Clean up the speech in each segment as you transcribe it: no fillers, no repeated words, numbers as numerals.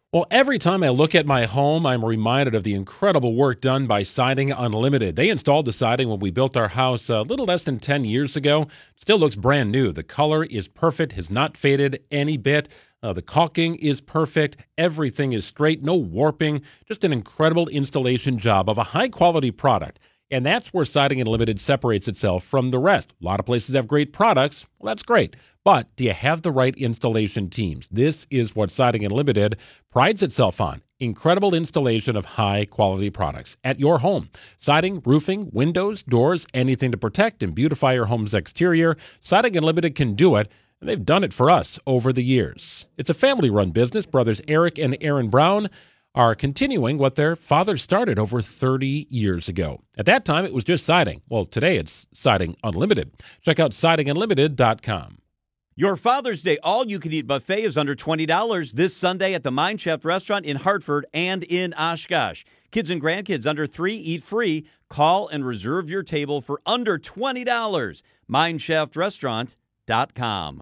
Well, every time I look at my home, I'm reminded of the incredible work done by Siding Unlimited. They installed the siding when we built our house a little less than 10 years ago. It still looks brand new. The color is perfect, has not faded any bit. The caulking is perfect. Everything is straight, no warping. Just an incredible installation job of a high-quality product. And that's where Siding Unlimited separates itself from the rest. A lot of places have great products. Well, that's great. But do you have the right installation teams? This is what Siding Unlimited prides itself on. Incredible installation of high-quality products at your home. Siding, roofing, windows, doors, anything to protect and beautify your home's exterior. Siding Unlimited can do it, and they've done it for us over the years. It's a family-run business. Brothers Eric and Aaron Brown are continuing what their father started over 30 years ago. At that time, it was just siding. Well, today it's Siding Unlimited. Check out sidingunlimited.com. Your Father's Day all-you-can-eat buffet is under $20 this Sunday at the Mine Shaft Restaurant in Hartford and in Oshkosh. Kids and grandkids under 3 eat free. Call and reserve your table for under $20. MineShaftRestaurant.com.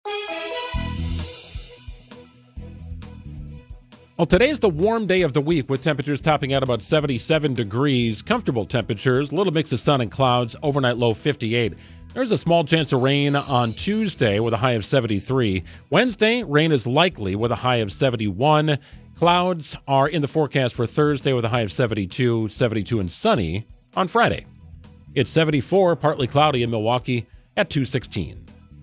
Well, today's the warm day of the week with temperatures topping out about 77 degrees. Comfortable temperatures, a little mix of sun and clouds, overnight low 58. There's a small chance of rain on Tuesday with a high of 73. Wednesday, rain is likely with a high of 71. Clouds are in the forecast for Thursday with a high of 72, 72 and sunny on Friday. It's 74, partly cloudy in Milwaukee at 216.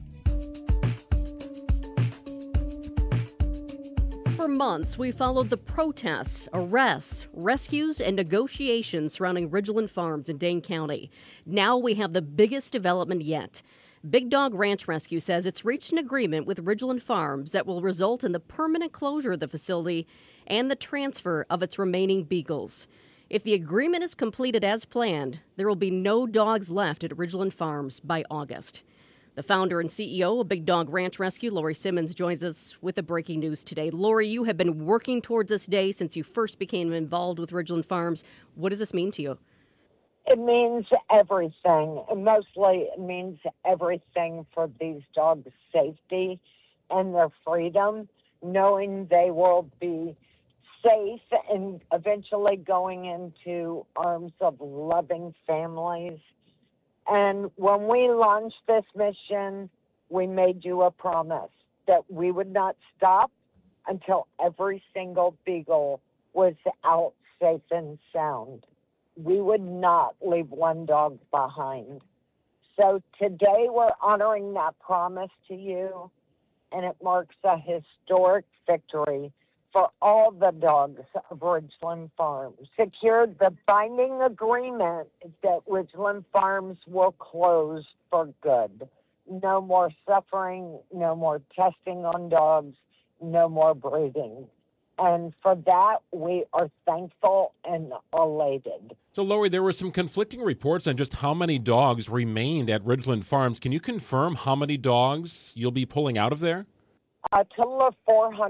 For months, we followed the protests, arrests, rescues, and negotiations surrounding Ridgeland Farms in Dane County. Now we have the biggest development yet. Big Dog Ranch Rescue says it's reached an agreement with Ridgeland Farms that will result in the permanent closure of the facility and the transfer of its remaining beagles. If the agreement is completed as planned, there will be no dogs left at Ridgeland Farms by August. The founder and CEO of Big Dog Ranch Rescue, Lori Simmons, joins us with the breaking news today. Lori, you have been working towards this day since you first became involved with Ridgeland Farms. What does this mean to you? It means everything. And mostly it means everything for these dogs' safety and their freedom, knowing they will be safe and eventually going into arms of loving families. And when we launched this mission, we made you a promise that we would not stop until every single beagle was out safe and sound. We would not leave one dog behind. So today we're honoring that promise to you, and it marks a historic victory for all the dogs of Ridgeland Farms. Secured the binding agreement that Ridgeland Farms will close for good. No more suffering, no more testing on dogs, no more breeding. And for that, we are thankful and elated. So, Lori, there were some conflicting reports on just how many dogs remained at Ridgeland Farms. Can you confirm how many dogs you'll be pulling out of there? A total of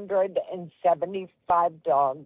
475 dogs.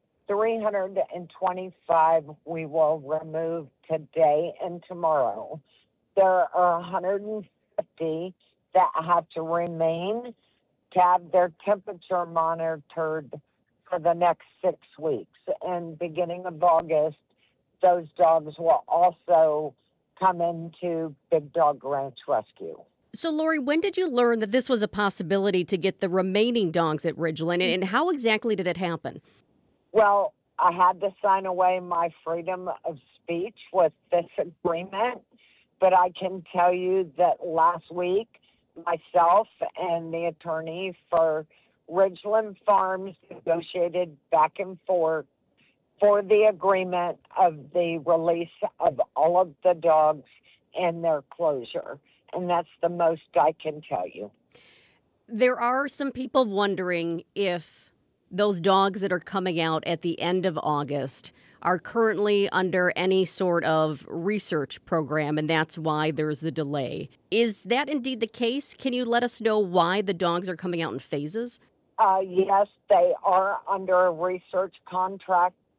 325 we will remove today and tomorrow. There are 150 that have to remain to have their temperature monitored for the next 6 weeks. And beginning of August, those dogs will also come into Big Dog Ranch Rescue. So, Lori, when did you learn that this was a possibility to get the remaining dogs at Ridgeland, and how exactly did it happen? Well, I had to sign away my freedom of speech with this agreement, but I can tell you that last week, myself and the attorney for Ridgeland Farms negotiated back and forth for the agreement of the release of all of the dogs and their closure. And that's the most I can tell you. There are some people wondering if those dogs that are coming out at the end of August are currently under any sort of research program, and that's why there's the delay. Is that indeed the case? Can you let us know why the dogs are coming out in phases? Yes, they are under a research contract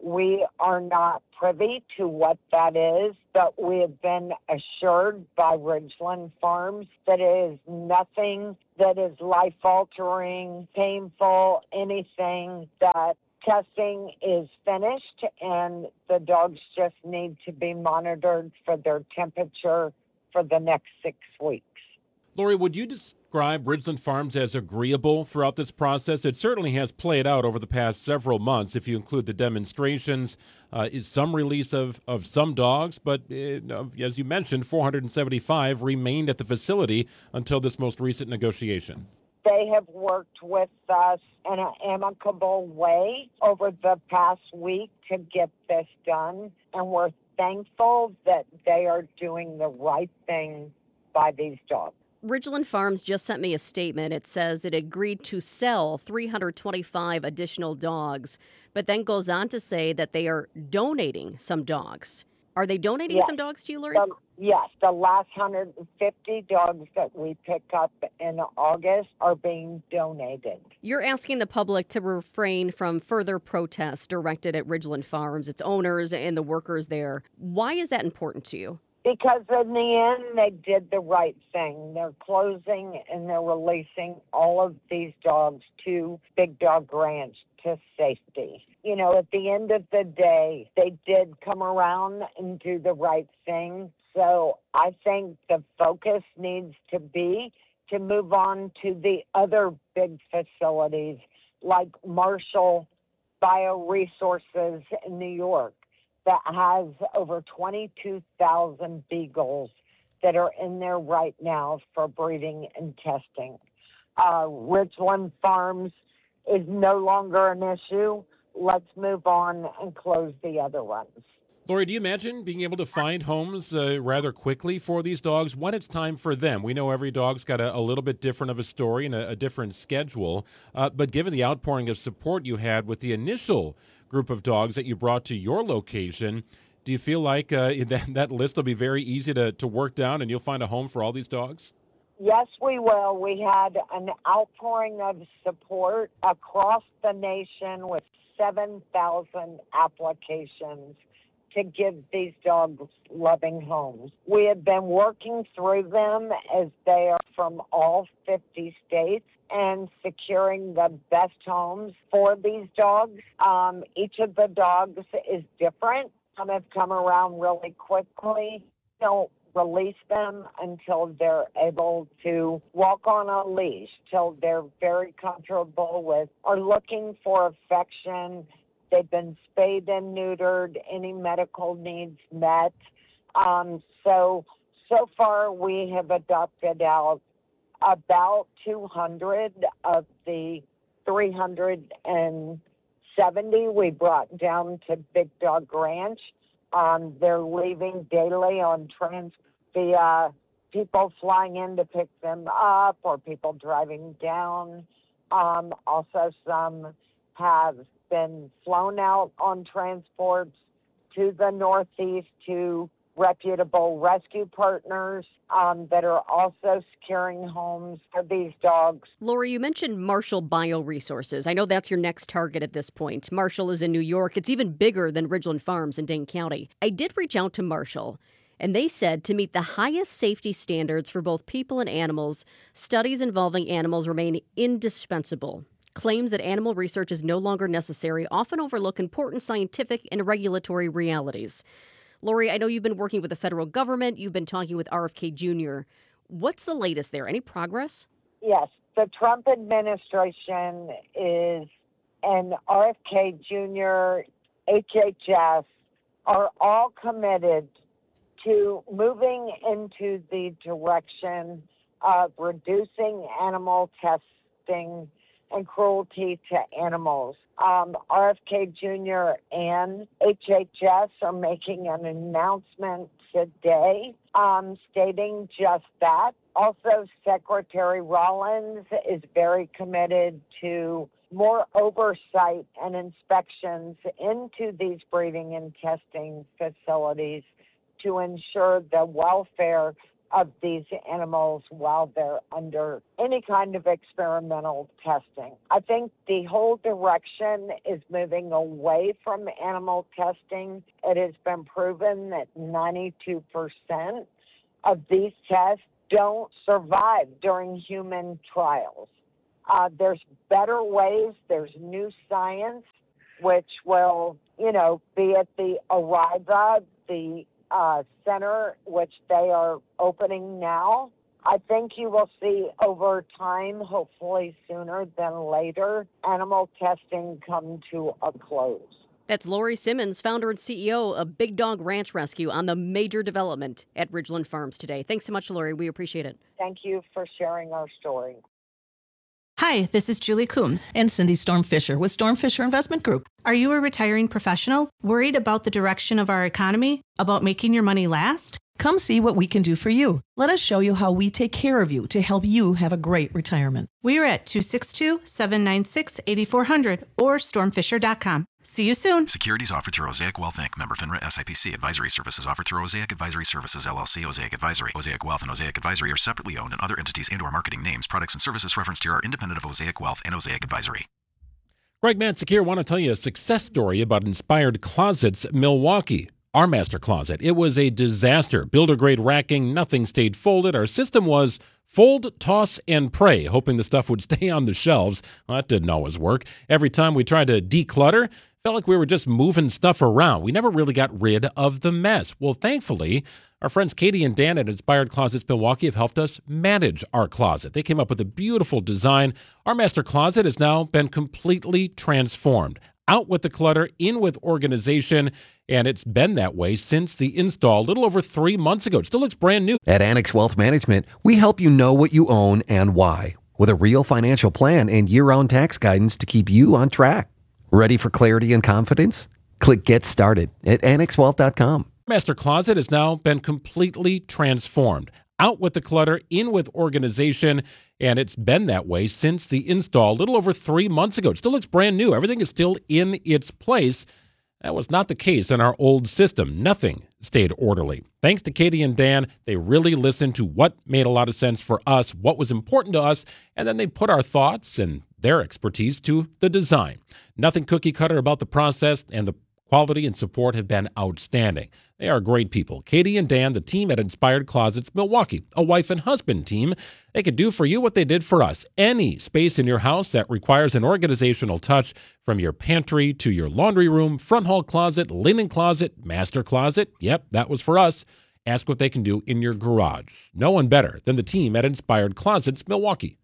We are not privy to what that is, but we have been assured by Ridgeland Farms that it is nothing that is life-altering, painful, anything. That testing is finished and the dogs just need to be monitored for their temperature for the next 6 weeks. Lori, would you describe Ridgeland Farms as agreeable throughout this process? It certainly has played out over the past several months, if you include the demonstrations, some release of some dogs, but as you mentioned, 475 remained at the facility until this most recent negotiation. They have worked with us in an amicable way over the past week to get this done, and we're thankful that they are doing the right thing by these dogs. Ridgeland Farms just sent me a statement. It says it agreed to sell 325 additional dogs, but then goes on to say that they are donating some dogs. Are they donating some dogs to you, Lori? Yes. The last 150 dogs that we pick up in August are being donated. You're asking the public to refrain from further protests directed at Ridgeland Farms, its owners, and the workers there. Why is that important to you? Because in the end, they did the right thing. They're closing and they're releasing all of these dogs to Big Dog Ranch to safety. You know, at the end of the day, they did come around and do the right thing. So I think the focus needs to be to move on to the other big facilities like Marshall Bioresources in New York, that has over 22,000 beagles that are in there right now for breeding and testing. Ridgeland Farms is no longer an issue. Let's move on and close the other ones. Lori, do you imagine being able to find homes rather quickly for these dogs when it's time for them? We know every dog's got a little bit different of a story and a different schedule, but given the outpouring of support you had with the initial group of dogs that you brought to your location, do you feel like that list will be very easy to work down and you'll find a home for all these dogs? Yes, we will. We had an outpouring of support across the nation with 7,000 applications to give these dogs loving homes. We have been working through them as they are from all 50 states and securing the best homes for these dogs. Each of the dogs is different. Some have come around really quickly. Don't release them until they're able to walk on a leash, till they're very comfortable with or looking for affection. They've been spayed and neutered, any medical needs met. So far we have adopted out about 200 of the 370 we brought down to Big Dog Ranch. They're leaving daily on via people flying in to pick them up or people driving down. Also, some have been flown out on transports to the Northeast to reputable rescue partners that are also securing homes for these dogs. Lori, you mentioned Marshall Bioresources. I know that's your next target at this point. Marshall is in New York. It's even bigger than Ridgeland Farms in Dane County. I did reach out to Marshall, and they said to meet the highest safety standards for both people and animals, studies involving animals remain indispensable. Claims that animal research is no longer necessary often overlook important scientific and regulatory realities. Lori, I know you've been working with the federal government. You've been talking with RFK Jr. What's the latest there? Any progress? Yes. The Trump administration is, and RFK Jr., HHS, are all committed to moving into the direction of reducing animal testing and cruelty to animals. RFK Jr. and HHS are making an announcement today stating just that. Also, Secretary Rollins is very committed to more oversight and inspections into these breeding and testing facilities to ensure the welfare of these animals while they're under any kind of experimental testing. I think the whole direction is moving away from animal testing. It has been proven that 92% of these tests don't survive during human trials. There's better ways, there's new science, which will, be at the ARIVA, the center, which they are opening now. I think you will see over time, hopefully sooner than later, animal testing come to a close. That's Lori Simmons, founder and CEO of Big Dog Ranch Rescue, on the major development at Ridgeland Farms today. Thanks so much, Lori. We appreciate it. Thank you for sharing our story. Hi, this is Julie Coombs and Cindy Storm Fisher with Storm Fisher Investment Group. Are you a retiring professional worried about the direction of our economy, about making your money last? Come see what we can do for you. Let us show you how we take care of you to help you have a great retirement. We are at 262-796-8400 or stormfisher.com. See you soon. Securities offered through Osaic Wealth Inc. Member FINRA SIPC. Advisory services offered through Osaic Advisory Services LLC. Osaic Advisory. Osaic Wealth and Osaic Advisory are separately owned, and other entities and/or marketing names, products, and services referenced here are independent of Osaic Wealth and Osaic Advisory. Greg Matzek here. Want to tell you a success story about Inspired Closets Milwaukee. Our master closet. It was a disaster. Builder-grade racking, nothing stayed folded. Our system was fold, toss, and pray, hoping the stuff would stay on the shelves. Well, that didn't always work. Every time we tried to declutter, felt like we were just moving stuff around. We never really got rid of the mess. Well, thankfully, our friends Katie and Dan at Inspired Closets Milwaukee have helped us manage our closet. They came up with a beautiful design. Our master closet has now been completely transformed. Out with the clutter, in with organization, and it's been that way since the install a little over 3 months ago. It still looks brand new. At Annex Wealth Management, we help you know what you own and why, with a real financial plan and year-round tax guidance to keep you on track. Ready for clarity and confidence? Click Get Started at annexwealth.com. Master Closet has now been completely transformed. Out with the clutter, in with organization, and it's been that way since the install a little over 3 months ago. It still looks brand new. Everything is still in its place. That was not the case in our old system. Nothing stayed orderly. Thanks to Katie and Dan, they really listened to what made a lot of sense for us, what was important to us, and then they put our thoughts and their expertise to the design. Nothing cookie cutter about the process, and the quality and support have been outstanding. They are great people. Katie and Dan, the team at Inspired Closets Milwaukee, a wife and husband team. They could do for you what they did for us. Any space in your house that requires an organizational touch, from your pantry to your laundry room, front hall closet, linen closet, master closet. Yep, that was for us. Ask what they can do in your garage. No one better than the team at Inspired Closets Milwaukee.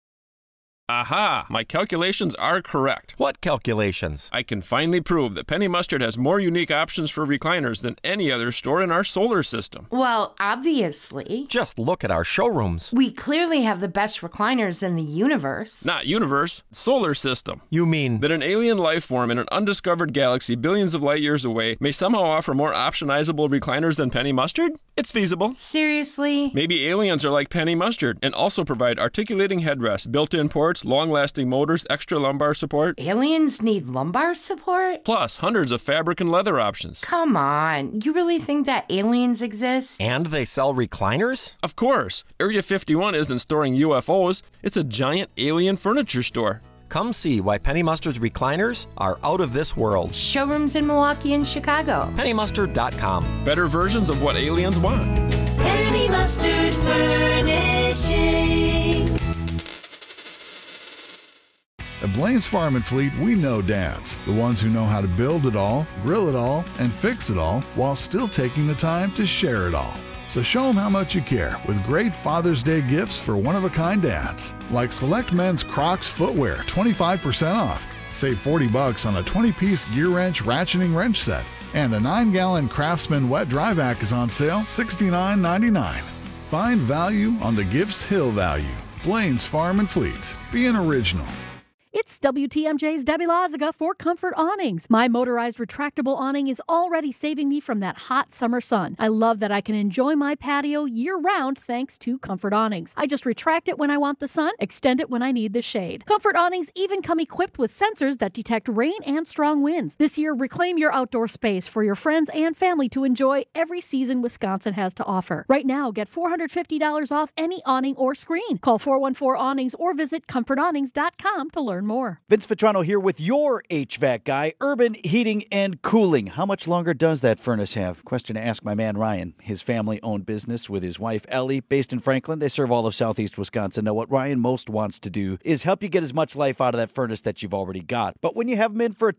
Aha! My calculations are correct. What calculations? I can finally prove that Penny Mustard has more unique options for recliners than any other store in our solar system. Well, obviously. Just look at our showrooms. We clearly have the best recliners in the universe. Not universe, solar system. You mean that an alien life form in an undiscovered galaxy billions of light years away may somehow offer more optionizable recliners than Penny Mustard? It's feasible. Seriously? Maybe aliens are like Penny Mustard and also provide articulating headrests, built-in ports, long-lasting motors, extra lumbar support. Aliens need lumbar support? Plus, hundreds of fabric and leather options. Come on. You really think that aliens exist? And they sell recliners? Of course. Area 51 isn't storing UFOs. It's a giant alien furniture store. Come see why Penny Mustard's recliners are out of this world. Showrooms in Milwaukee and Chicago. PennyMustard.com. Better versions of what aliens want. Penny Mustard Furnishing. At Blaine's Farm and Fleet, we know dads, the ones who know how to build it all, grill it all, and fix it all while still taking the time to share it all. So show them how much you care with great Father's Day gifts for one-of-a-kind dads. Like select men's Crocs footwear, 25% off. Save $40 on a 20-piece gear wrench ratcheting wrench set. And a 9-gallon Craftsman wet dry vac is on sale, $69.99. Find value on the Gifts Hill value. Blaine's Farm and Fleet. Be an original. It's WTMJ's Debbie Loziga for Comfort Awnings. My motorized retractable awning is already saving me from that hot summer sun. I love that I can enjoy my patio year-round thanks to Comfort Awnings. I just retract it when I want the sun, extend it when I need the shade. Comfort Awnings even come equipped with sensors that detect rain and strong winds. This year, reclaim your outdoor space for your friends and family to enjoy every season Wisconsin has to offer. Right now, get $450 off any awning or screen. Call 414-AWNINGS or visit comfortawnings.com to learn more. Vince Vitrano here with your HVAC guy, Urban Heating and Cooling. How much longer does that furnace have? Question to ask my man Ryan. His family-owned business with his wife Ellie, based in Franklin. They serve all of southeast Wisconsin. Now, what Ryan most wants to do is help you get as much life out of that furnace that you've already got. But when you have them in for a